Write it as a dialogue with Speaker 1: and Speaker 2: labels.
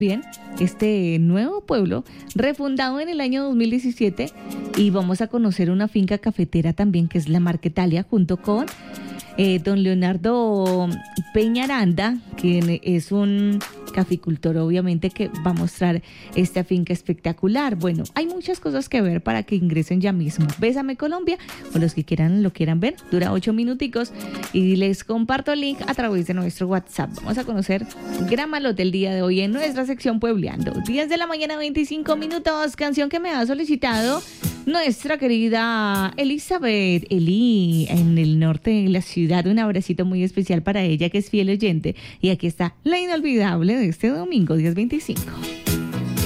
Speaker 1: Bien, este nuevo pueblo, refundado en el año 2017, y vamos a conocer una finca cafetera también que es la Marquetalia, junto con don Leonardo Peñaranda, quien es un caficultor, obviamente, que va a mostrar esta finca espectacular. Bueno, hay muchas cosas que ver para que ingresen ya mismo. Bésame Colombia, o los que lo quieran ver, dura 8 minuticos y les comparto el link a través de nuestro WhatsApp. Vamos a conocer Gramalote el día de hoy en nuestra sección Puebleando. 10 de la mañana, 25 minutos, canción que me ha solicitado nuestra querida Elizabeth Eli en el norte de la ciudad. Un abracito muy especial para ella, que es fiel oyente. Y aquí está la inolvidable de este domingo 10:25.